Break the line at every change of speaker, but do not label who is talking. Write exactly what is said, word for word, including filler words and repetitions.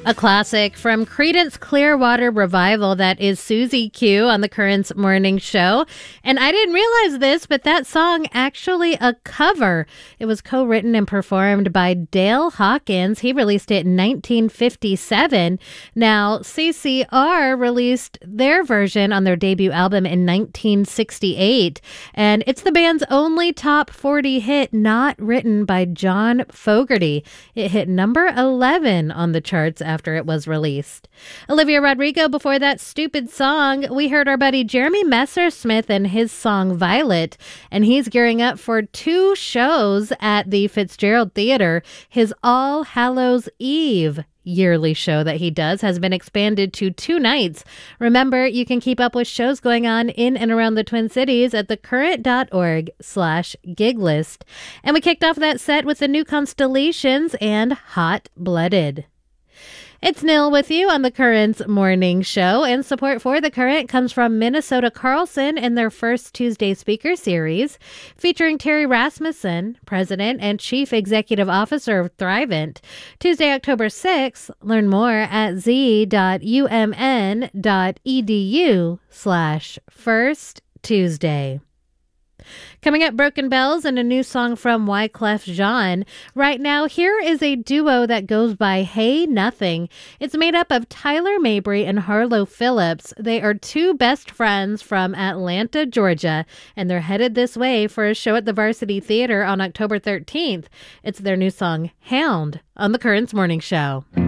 A classic from Creedence Clearwater Revival, that is Susie Q on the Currents Morning Show. And I didn't realize this, but that song actually a cover. It was co-written and performed by Dale Hawkins. He released it in nineteen fifty-seven. Now, C C R released their version on their debut album in nineteen sixty-eight. And it's the band's only top forty hit not written by John Fogerty. It hit number eleven on the charts after after it was released. Olivia Rodrigo before that stupid song. We heard our buddy Jeremy Messersmith and his song Violet, and he's gearing up for two shows at the Fitzgerald Theater. His All Hallows Eve yearly show that he does has been expanded to two nights. Remember, you can keep up with shows going on in and around the Twin Cities at thecurrent.org slash gig list. And we kicked off that set with the new Constellations and Hot Blooded. It's Nil with you on the Currents Morning Show, and support for The Current comes from Minnesota Carlson and their first Tuesday speaker series, featuring Terry Rasmussen, President and Chief Executive Officer of Thrivent. Tuesday, October sixth. Learn more at z.umn.edu slash first Tuesday. Coming up, Broken Bells and a new song from Wyclef Jean. Right now, here is a duo that goes by Hey Nothing. It's made up of Tyler Mabry and Harlow Phillips. They are two best friends from Atlanta, Georgia, and they're headed this way for a show at the Varsity Theater on October thirteenth. It's their new song, Hound, on the Currents Morning Show.